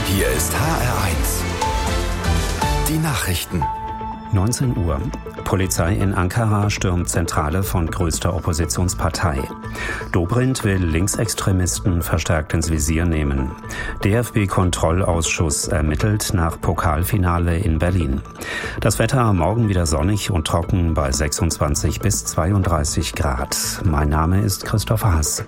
Hier ist HR1. Die Nachrichten. 19 Uhr. Polizei in Ankara stürmt Zentrale von größter Oppositionspartei. Dobrindt will Linksextremisten verstärkt ins Visier nehmen. DFB-Kontrollausschuss ermittelt nach Pokalfinale in Berlin. Das Wetter morgen wieder sonnig und trocken bei 26 bis 32 Grad. Mein Name ist Christopher Hass.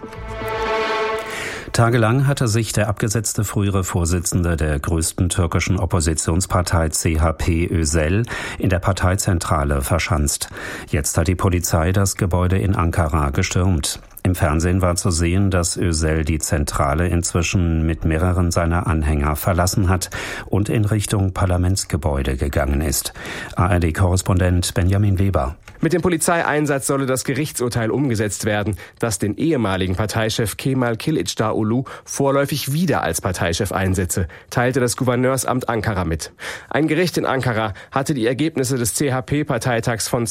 Tagelang hatte sich der abgesetzte frühere Vorsitzende der größten türkischen Oppositionspartei CHP Özel in der Parteizentrale verschanzt. Jetzt hat die Polizei das Gebäude in Ankara gestürmt. Im Fernsehen war zu sehen, dass Özel die Zentrale inzwischen mit mehreren seiner Anhänger verlassen hat und in Richtung Parlamentsgebäude gegangen ist. ARD-Korrespondent Benjamin Weber. Mit dem Polizeieinsatz solle das Gerichtsurteil umgesetzt werden, das den ehemaligen Parteichef Kemal Kılıçdaroğlu vorläufig wieder als Parteichef einsetze, teilte das Gouverneursamt Ankara mit. Ein Gericht in Ankara hatte die Ergebnisse des CHP-Parteitags von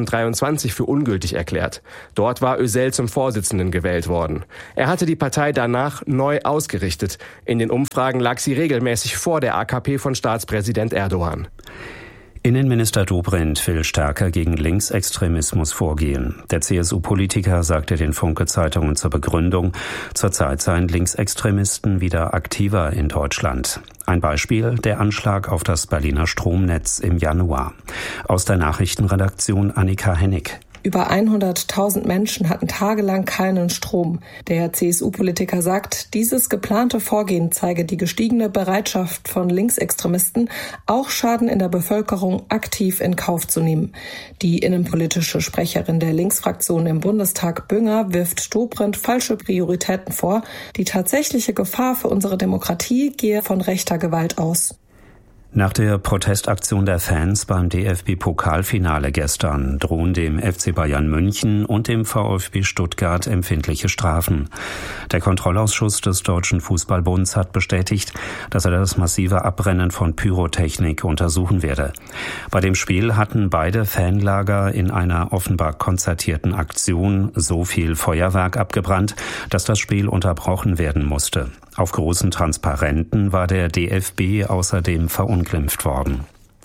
2023 für ungültig erklärt. Dort war Özel zum Vorsitzenden gewählt worden. Er hatte die Partei danach neu ausgerichtet. In den Umfragen lag sie regelmäßig vor der AKP von Staatspräsident Erdogan. Innenminister Dobrindt will stärker gegen Linksextremismus vorgehen. Der CSU-Politiker sagte den Funke-Zeitungen zur Begründung, zurzeit seien Linksextremisten wieder aktiver in Deutschland. Ein Beispiel, der Anschlag auf das Berliner Stromnetz im Januar. Aus der Nachrichtenredaktion Annika Hennig. Über 100.000 Menschen hatten tagelang keinen Strom. Der CSU-Politiker sagt, dieses geplante Vorgehen zeige die gestiegene Bereitschaft von Linksextremisten, auch Schaden in der Bevölkerung aktiv in Kauf zu nehmen. Die innenpolitische Sprecherin der Linksfraktion im Bundestag, Bünger, wirft Dobrindt falsche Prioritäten vor. Die tatsächliche Gefahr für unsere Demokratie gehe von rechter Gewalt aus. Nach der Protestaktion der Fans beim DFB-Pokalfinale gestern drohen dem FC Bayern München und dem VfB Stuttgart empfindliche Strafen. Der Kontrollausschuss des Deutschen Fußballbunds hat bestätigt, dass er das massive Abbrennen von Pyrotechnik untersuchen werde. Bei dem Spiel hatten beide Fanlager in einer offenbar konzertierten Aktion so viel Feuerwerk abgebrannt, dass das Spiel unterbrochen werden musste. Auf großen Transparenten war der DFB außerdem verunglimpft worden.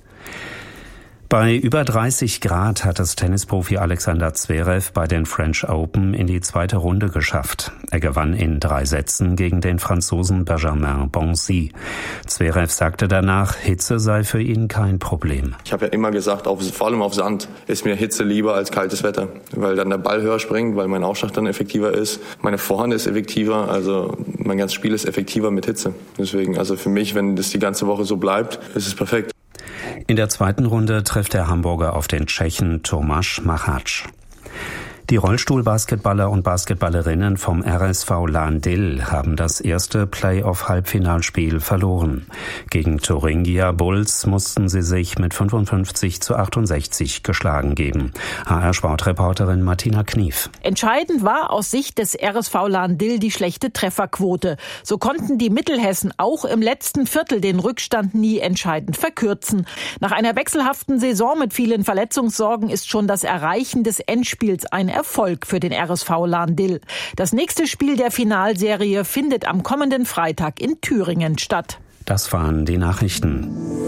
Bei über 30 Grad hat es Tennisprofi Alexander Zverev bei den French Open in die zweite Runde geschafft. Er gewann in 3 Sätzen gegen den Franzosen Benjamin Bonzi. Zverev sagte danach, Hitze sei für ihn kein Problem. Ich habe ja immer gesagt, vor allem auf Sand ist mir Hitze lieber als kaltes Wetter, weil dann der Ball höher springt, weil mein Aufschlag dann effektiver ist, meine Vorhand ist effektiver, also mein ganzes Spiel ist effektiver mit Hitze. Deswegen, also für mich, wenn das die ganze Woche so bleibt, ist es perfekt. In der zweiten Runde trifft der Hamburger auf den Tschechen Tomáš Machač. Die Rollstuhlbasketballer und Basketballerinnen vom RSV Lahn-Dill haben das erste Playoff-Halbfinalspiel verloren. Gegen Thuringia Bulls mussten sie sich mit 55-68 geschlagen geben. HR-Sportreporterin Martina Knief. Entscheidend war aus Sicht des RSV Lahn-Dill die schlechte Trefferquote. So konnten die Mittelhessen auch im letzten Viertel den Rückstand nie entscheidend verkürzen. Nach einer wechselhaften Saison mit vielen Verletzungssorgen ist schon das Erreichen des Endspiels ein Erfolg für den RSV Lahn-Dill. Das nächste Spiel der Finalserie findet am kommenden Freitag in Thüringen statt. Das waren die Nachrichten.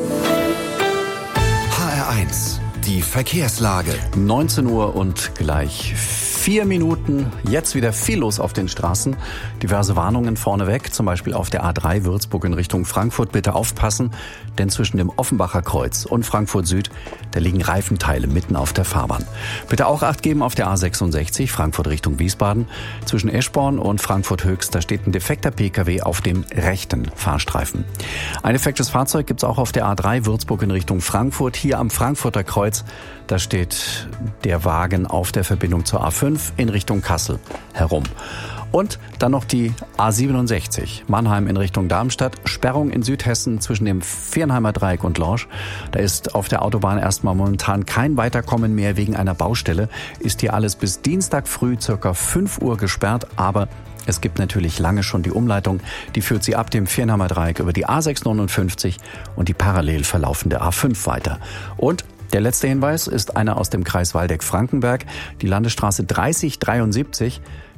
HR1, die Verkehrslage. 19 Uhr und gleich 4 Minuten. Jetzt wieder viel los auf den Straßen. Diverse Warnungen vorneweg, zum Beispiel auf der A3 Würzburg in Richtung Frankfurt. Bitte aufpassen, denn zwischen dem Offenbacher Kreuz und Frankfurt Süd, da liegen Reifenteile mitten auf der Fahrbahn. Bitte auch Acht geben auf der A66 Frankfurt Richtung Wiesbaden. Zwischen Eschborn und Frankfurt Höchst, da steht ein defekter Pkw auf dem rechten Fahrstreifen. Ein defektes Fahrzeug gibt's auch auf der A3 Würzburg in Richtung Frankfurt. Hier am Frankfurter Kreuz, da steht der Wagen auf der Verbindung zur A5 in Richtung Kassel herum. Und dann noch die A67, Mannheim in Richtung Darmstadt. Sperrung in Südhessen zwischen dem Viernheimer Dreieck und Lorsch. Da ist auf der Autobahn erstmal momentan kein Weiterkommen mehr wegen einer Baustelle. Ist hier alles bis Dienstag früh ca. 5 Uhr gesperrt, aber es gibt natürlich lange schon die Umleitung. Die führt sie ab dem Viernheimer Dreieck über die A659 und die parallel verlaufende A5 weiter. Und der letzte Hinweis ist einer aus dem Kreis Waldeck-Frankenberg. Die Landesstraße 3073,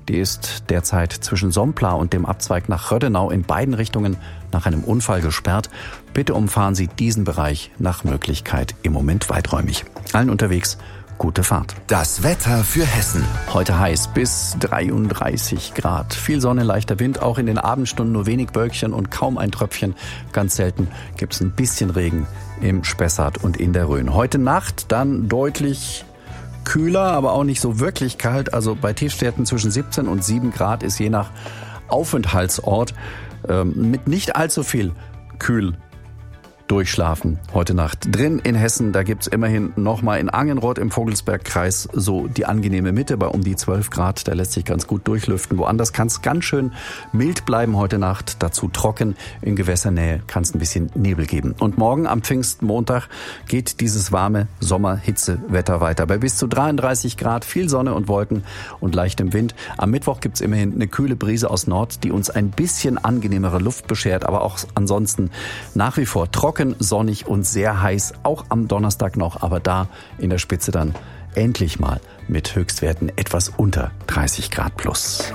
Die ist derzeit zwischen Sompla und dem Abzweig nach Rödenau in beiden Richtungen nach einem Unfall gesperrt. Bitte umfahren Sie diesen Bereich nach Möglichkeit im Moment weiträumig. Allen unterwegs gute Fahrt. Das Wetter für Hessen. Heute heiß bis 33 Grad. Viel Sonne, leichter Wind, auch in den Abendstunden nur wenig Wölkchen und kaum ein Tröpfchen. Ganz selten gibt es ein bisschen Regen im Spessart und in der Rhön. Heute Nacht dann deutlich kühler, aber auch nicht so wirklich kalt. Also bei Tiefstwerten zwischen 17 und 7 Grad ist je nach Aufenthaltsort mit nicht allzu viel kühl durchschlafen heute Nacht. Drin in Hessen, da gibt's immerhin nochmal in Angenroth im Vogelsbergkreis so die angenehme Mitte bei um die 12 Grad. Da lässt sich ganz gut durchlüften. Woanders kann es ganz schön mild bleiben heute Nacht. Dazu trocken. In Gewässernähe kann es ein bisschen Nebel geben. Und morgen am Pfingstmontag geht dieses warme Sommerhitzewetter weiter. Bei bis zu 33 Grad, viel Sonne und Wolken und leichtem Wind. Am Mittwoch gibt's immerhin eine kühle Brise aus Nord, die uns ein bisschen angenehmere Luft beschert. Aber auch ansonsten nach wie vor trocken, sonnig und sehr heiß, auch am Donnerstag noch, aber da in der Spitze dann endlich mal mit Höchstwerten etwas unter 30 Grad plus.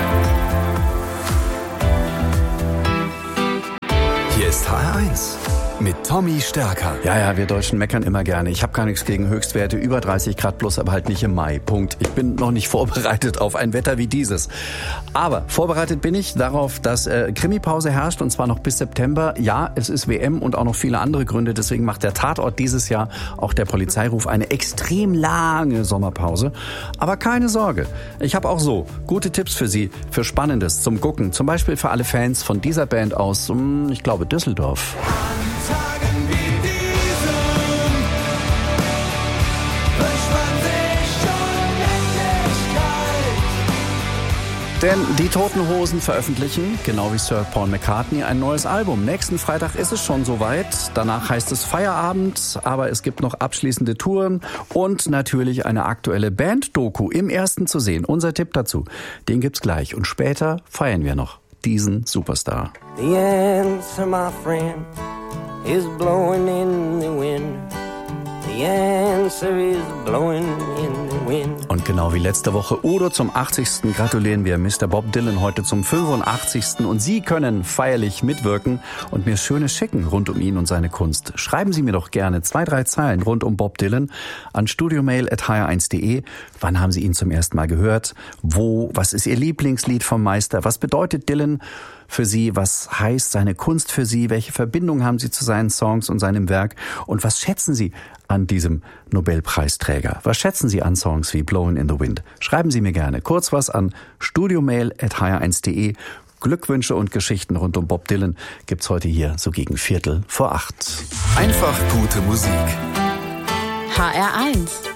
Hier ist HR1 mit Tommy Stärker. Ja, wir Deutschen meckern immer gerne. Ich habe gar nichts gegen Höchstwerte über 30 Grad plus, aber halt nicht im Mai. Punkt. Ich bin noch nicht vorbereitet auf ein Wetter wie dieses. Aber vorbereitet bin ich darauf, dass Krimipause herrscht und zwar noch bis September. Ja, es ist WM und auch noch viele andere Gründe. Deswegen macht der Tatort dieses Jahr, auch der Polizeiruf, eine extrem lange Sommerpause. Aber keine Sorge. Ich habe auch so gute Tipps für Sie, für Spannendes zum Gucken. Zum Beispiel für alle Fans von dieser Band aus, ich glaube, Düsseldorf. Tagen wie diesen wünscht man sich Unendlichkeit. Denn die Toten Hosen veröffentlichen, genau wie Sir Paul McCartney, ein neues Album. Nächsten Freitag ist es schon soweit. Danach heißt es Feierabend, aber es gibt noch abschließende Touren und natürlich eine aktuelle Band-Doku im Ersten zu sehen. Unser Tipp dazu, den gibt's gleich. Und später feiern wir noch diesen Superstar. The answer, my friend, is blowing in the wind. The answer is blowing in the wind. Und genau wie letzte Woche Udo zum 80. gratulieren wir Mr. Bob Dylan heute zum 85. Und Sie können feierlich mitwirken und mir Schönes schicken rund um ihn und seine Kunst. Schreiben Sie mir doch gerne 2-3 Zeilen rund um Bob Dylan an studiomail@hr1.de. Wann haben Sie ihn zum ersten Mal gehört? Wo? Was ist Ihr Lieblingslied vom Meister? Was bedeutet Dylan für Sie? Was heißt seine Kunst für Sie? Welche Verbindung haben Sie zu seinen Songs und seinem Werk? Und was schätzen Sie an diesem Nobelpreisträger? Was schätzen Sie an Songs wie Blowing in the Wind? Schreiben Sie mir gerne kurz was an studiomail@hr1.de. Glückwünsche und Geschichten rund um Bob Dylan gibt's heute hier so gegen 7:45. Einfach gute Musik. HR1